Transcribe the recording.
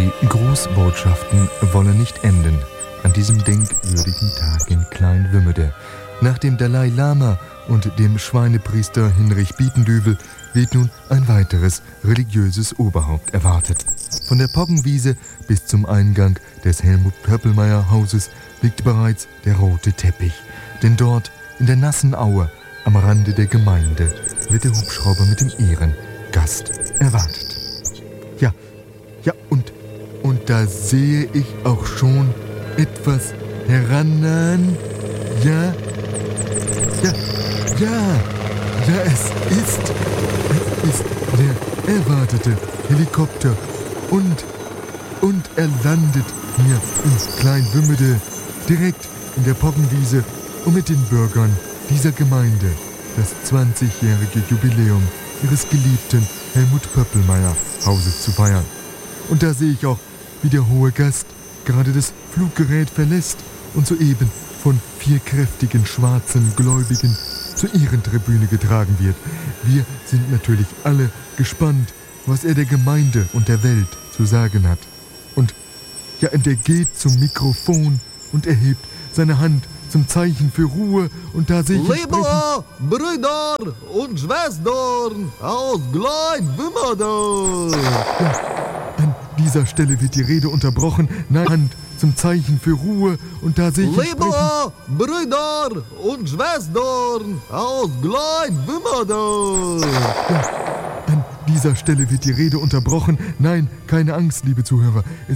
Die Grußbotschaften wollen nicht enden an diesem denkwürdigen Tag in Klein-Wümmede. Nach dem Dalai Lama und dem Schweinepriester Hinrich Bietendüvel wird nun ein weiteres religiöses Oberhaupt erwartet. Von der Poggenwiese bis zum Eingang des Helmut-Pöppelmeier-Hauses liegt bereits der rote Teppich. Denn dort, in der nassen Aue, am Rande der Gemeinde, wird der Hubschrauber mit dem Ehrengast erwartet. Ja, und da sehe ich auch schon etwas herannahen. Ja, es ist der erwartete Helikopter und er landet hier in Klein-Wümmede, direkt in der Poggenwiese, um mit den Bürgern dieser Gemeinde das 20-jährige Jubiläum ihres geliebten Helmut-Pöppelmeier-Hauses zu feiern. Und da sehe ich auch, wie der hohe Gast gerade das Fluggerät verlässt und soeben von 4 kräftigen schwarzen Gläubigen zur Ehrentribüne getragen wird. Wir sind natürlich alle gespannt, was er der Gemeinde und der Welt zu sagen hat. Und der geht zum Mikrofon und erhebt seine Hand zum Zeichen für Ruhe, und da sehe ich Liebe Brüder und Schwestern aus Klein-Wümmede. An dieser Stelle wird die Rede unterbrochen. Nein, Hand zum Zeichen für Ruhe, und da sehe ich Liebe Brüder und Schwestern aus Klein-Wümmede. An dieser Stelle wird die Rede unterbrochen. Nein, keine Angst, liebe Zuhörer.